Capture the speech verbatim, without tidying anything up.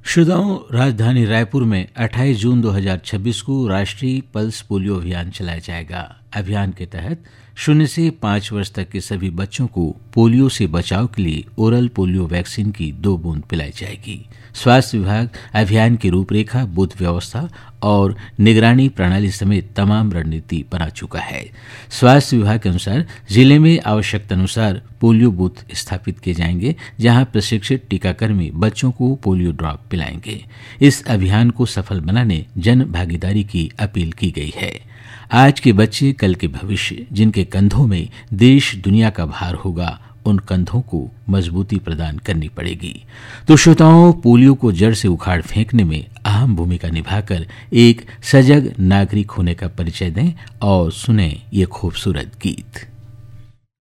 श्रोताओं, राजधानी रायपुर में अट्ठाईस जून दो हज़ार छब्बीस को राष्ट्रीय पल्स पोलियो अभियान चलाया जाएगा। अभियान के तहत शून्य से पाँच वर्ष तक के सभी बच्चों को पोलियो से बचाव के लिए ओरल पोलियो वैक्सीन की दो बूंद पिलाई जाएगी। स्वास्थ्य विभाग अभियान की रूपरेखा, बूथ व्यवस्था और निगरानी प्रणाली समेत तमाम रणनीति बना चुका है। स्वास्थ्य विभाग के अनुसार जिले में आवश्यकता अनुसार पोलियो बूथ स्थापित किए जाएंगे, जहां प्रशिक्षित टीकाकर्मी बच्चों को पोलियो ड्रॉप पिलाएंगे। इस अभियान को सफल बनाने जन भागीदारी की अपील की गई है। आज के बच्चे कल के भविष्य, जिनके कंधों में देश दुनिया का भार होगा, उन कंधों को मजबूती प्रदान करनी पड़ेगी। तो श्रोताओं, पोलियो को जड़ से उखाड़ फेंकने में अहम भूमिका निभाकर एक सजग नागरिक होने का परिचय दें और सुने ये खूबसूरत गीत।